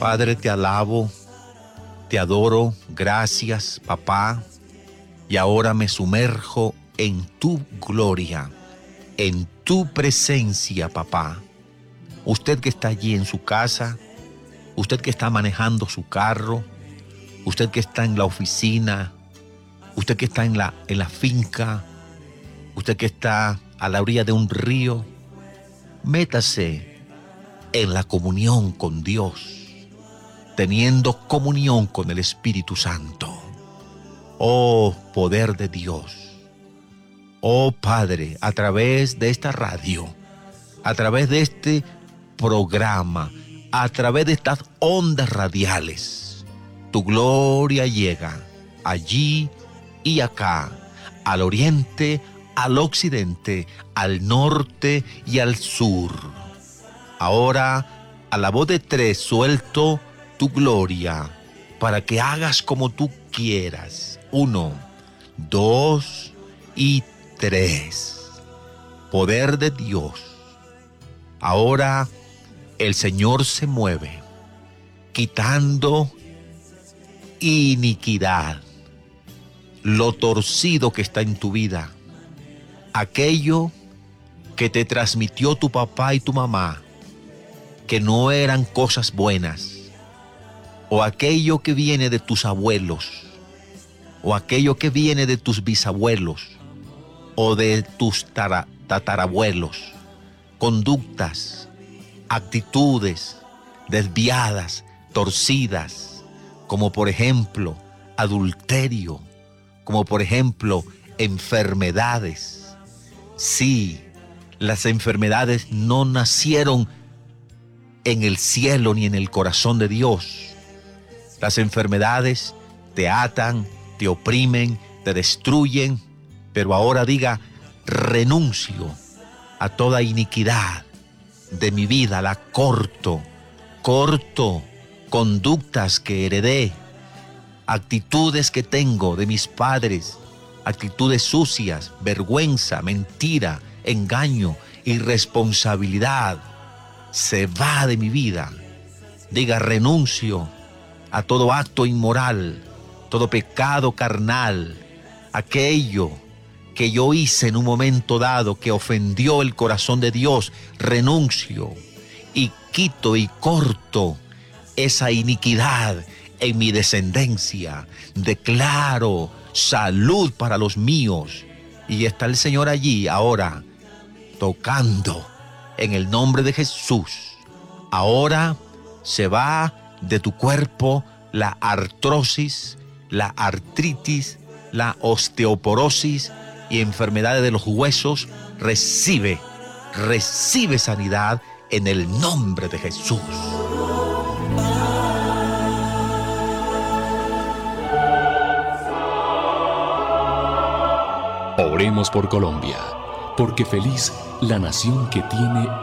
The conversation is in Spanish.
Padre, te alabo, te adoro, gracias, papá, y ahora me sumerjo en tu gloria, en tu presencia, papá. Usted que está allí en su casa, usted que está manejando su carro, usted que está en la oficina, usted que está en la finca, usted que está a la orilla de un río, métase en la comunión con Dios, teniendo comunión con el Espíritu Santo. Oh, poder de Dios. Oh, Padre, a través de esta radio, a través de este programa, a través de estas ondas radiales, tu gloria llega allí y acá, al oriente, al occidente, al norte y al sur. Ahora, a la voz de tres, suelto tu gloria para que hagas como tú quieras. 1, 2 y 3. Poder de Dios. Ahora el Señor se mueve, quitando iniquidad, lo torcido que está en tu vida, aquello que te transmitió tu papá y tu mamá, que no eran cosas buenas, o aquello que viene de tus abuelos, o aquello que viene de tus bisabuelos, o de tus tatarabuelos, conductas, actitudes desviadas, torcidas, como por ejemplo adulterio, como por ejemplo enfermedades. Sí, las enfermedades no nacieron en el cielo ni en el corazón de Dios. Las enfermedades te atan, te oprimen, te destruyen, pero ahora diga: renuncio a toda iniquidad de mi vida, la corto conductas que heredé, actitudes que tengo de mis padres, actitudes sucias, vergüenza, mentira, engaño, irresponsabilidad, se va de mi vida. Diga: renuncio a todo acto inmoral, todo pecado carnal, aquello que yo hice en un momento dado que ofendió el corazón de Dios. Renuncio y quito y corto esa iniquidad en mi descendencia. Declaro salud para los míos. Y está el Señor allí ahora, tocando en el nombre de Jesús. Ahora se va de tu cuerpo la artrosis, la artritis, la osteoporosis y enfermedades de los huesos. Recibe sanidad en el nombre de Jesús. Oremos por Colombia, porque feliz la nación que tiene